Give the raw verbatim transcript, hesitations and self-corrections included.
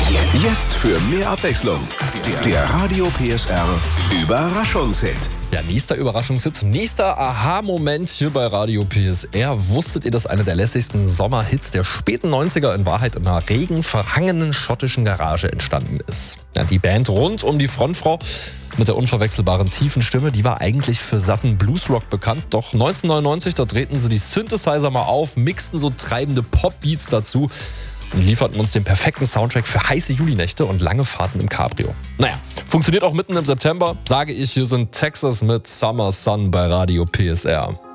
Jetzt für mehr Abwechslung. Der Radio P S R Überraschungshit. Ja, nächster Überraschungshit, nächster Aha-Moment hier bei Radio P S R. Wusstet ihr, dass einer der lässigsten Sommerhits der späten neunziger in Wahrheit in einer regenverhangenen schottischen Garage entstanden ist? Ja, die Band rund um die Frontfrau mit der unverwechselbaren tiefen Stimme, die war eigentlich für satten Bluesrock bekannt. Doch neunzehnhundertneunundneunzig, da drehten sie die Synthesizer mal auf, mixten so treibende Popbeats dazu und lieferten uns den perfekten Soundtrack für heiße Julinächte und lange Fahrten im Cabrio. Naja, funktioniert auch mitten im September, sage ich, hier sind Texas mit Summer Sun bei Radio P S R.